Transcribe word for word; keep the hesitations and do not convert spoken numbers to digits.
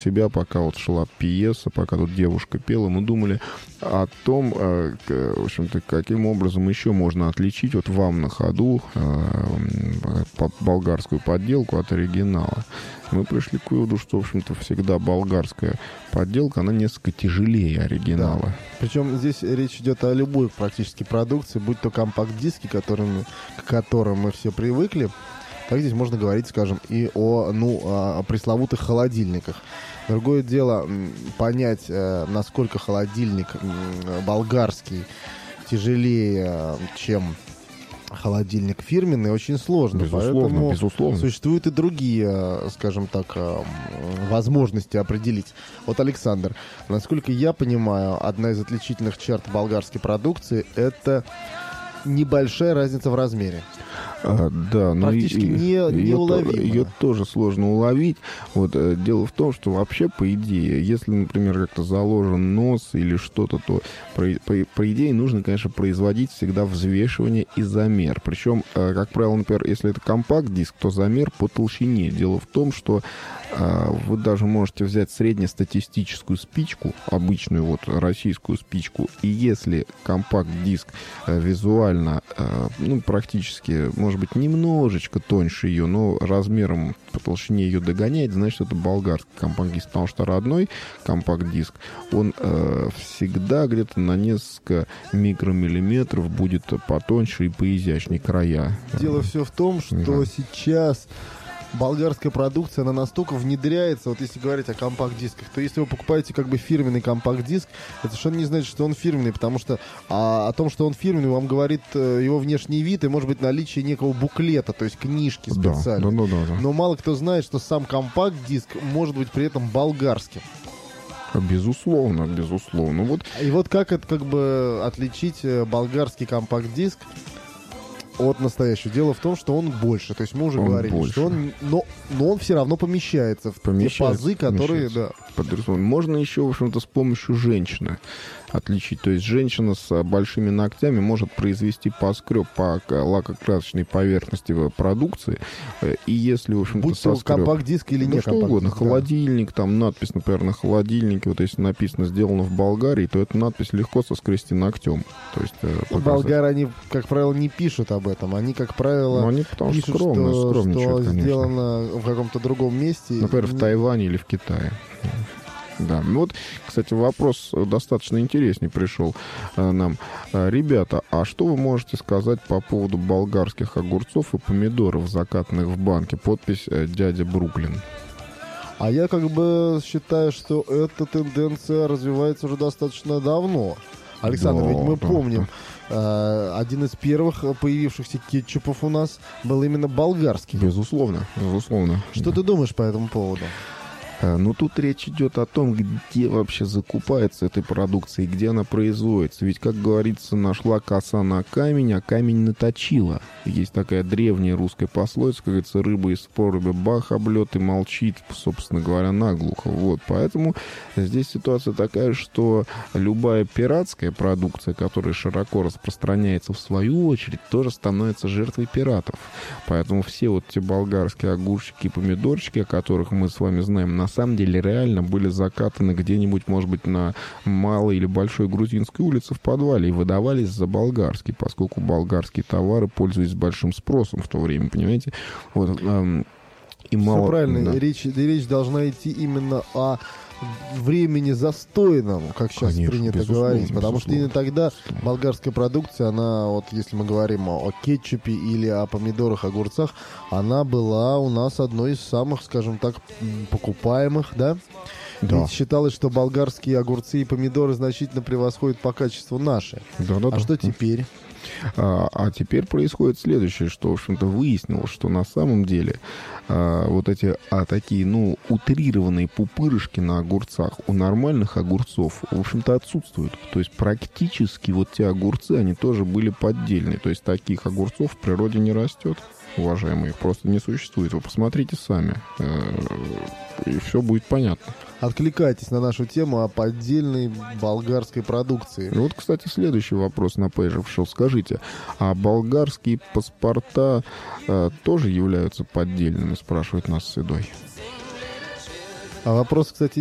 себя, пока вот шла пьеса, пока тут девушка пела, мы думали о том, э, к, в общем-то, каким образом еще можно отличить вот вам на ходу э, болгарскую подделку от оригинала. Мы пришли к выводу, что, в общем-то, всегда болгарская подделка, она несколько тяжелее оригинала. Да. Причем здесь речь идет о любой практически продукции, будь то компакт-диски, которыми, к которым мы все привыкли, так здесь можно говорить, скажем, и о, ну, о пресловутых холодильниках. Другое дело понять, насколько холодильник болгарский тяжелее, чем холодильник фирменный, очень сложно. Безусловно, Поэтому безусловно. Существуют и другие, скажем так, возможности определить. Вот, Александр, насколько я понимаю, одна из отличительных черт болгарской продукции — это небольшая разница в размере. А, да, но практически и, не, ее, неуловимо. Ее тоже сложно уловить. Вот, э, дело в том, что вообще, по идее, если, например, как-то заложен нос или что-то, то, по, по, по идее, нужно, конечно, производить всегда взвешивание и замер. Причем, э, как правило, например, если это компакт-диск, то замер по толщине. Дело в том, что э, вы даже можете взять среднестатистическую спичку, обычную вот российскую спичку, и если компакт-диск э, визуально, э, ну, практически, может быть, немножечко тоньше ее, но размером по толщине ее догоняет, значит, это болгарский компакт-диск, потому что родной компакт-диск, он э, всегда где-то на несколько микромиллиметров будет потоньше и поизящнее края. Дело все в том, что Да. сейчас болгарская продукция, она настолько внедряется, вот если говорить о компакт-дисках, то если вы покупаете как бы фирменный компакт-диск, это совершенно не значит, что он фирменный, потому что а, о том, что он фирменный, вам говорит э, его внешний вид и, может быть, наличие некого буклета, то есть книжки специальной. Да, да, да, да, да. Но мало кто знает, что сам компакт-диск может быть при этом болгарским. Безусловно, безусловно. Вот. И вот как это как бы отличить э, болгарский компакт-диск от настоящего? Дело в том, что он больше. То есть мы уже Он говорили, больше. что он, но, но он все равно помещается в Помещается, те пазы, которые, помещается. да. Подразумеваем. Можно еще, в общем-то, с помощью женщины отличить. То есть женщина с большими ногтями может произвести поскреб по лакокрасочной поверхности продукции. И если, в общем-то, Будь то соскреб... компакт-диск или ну, не что угодно. компакт-диск. Холодильник, там надпись, например, на холодильнике. Вот если написано «сделано в Болгарии», то эту надпись легко соскрести ногтем. То есть, э, Да. Болгары, они, как правило, не пишут об этом. Они, как правило, Но они потому пишут, что скромно, что, скромничают, что конечно. сделано в каком-то другом месте. Например, в Не- Тайване или в Китае. Да, ну вот, кстати, вопрос достаточно интересный пришел э, нам. Э, ребята, а что вы можете сказать по поводу болгарских огурцов и помидоров, закатанных в банке? Подпись э, «Дядя Бруклин». А я как бы считаю, что эта тенденция развивается уже достаточно давно. Александр, Да, ведь мы да, помним, э, один из первых появившихся кетчупов у нас был именно болгарский. Безусловно, безусловно. Что ты думаешь по этому поводу? Э, Ну, тут речь идет о том, где вообще закупается эта продукция и где она производится. Ведь, как говорится, нашла коса на камень, а камень наточила. Есть такая древняя русская пословица, как говорится, рыба из проруби бах облет и молчит, собственно говоря, наглухо. Вот, поэтому здесь ситуация такая, что любая пиратская продукция, которая широко распространяется в свою очередь, тоже становится жертвой пиратов. Поэтому все вот те болгарские огурчики и помидорчики, о которых мы с вами знаем, на самом деле реально были закатаны где-нибудь, может быть, на малой или большой грузинской улице в подвале и выдавались за болгарские, поскольку болгарские товары пользуются большим спросом в то время, понимаете? Вот, эм, и Все мало... правильно. да. Речь, речь должна идти именно о времени застойном, как сейчас Конечно, принято безусловно, говорить. Потому что безусловно. именно тогда болгарская продукция, она, вот если мы говорим о, о кетчупе или о помидорах, огурцах, она была у нас одной из самых, скажем так, м, покупаемых, да? Да. Ведь считалось, что болгарские огурцы и помидоры значительно превосходят по качеству наши. Да-да-да. А что теперь? А, а теперь происходит следующее, что, в общем-то, выяснилось, что на самом деле а, вот эти а, такие, ну, утрированные пупырышки на огурцах у нормальных огурцов, в общем-то, отсутствуют. То есть практически вот те огурцы, они тоже были поддельные. То есть таких огурцов в природе не растет, уважаемые, их просто не существует. Вы посмотрите сами, э, и все будет понятно. Откликайтесь на нашу тему о поддельной болгарской продукции. И вот, кстати, следующий вопрос на пейджер пришел. Скажите, а болгарские паспорта э, тоже являются поддельными, спрашивает нас Седой. А вопрос, кстати,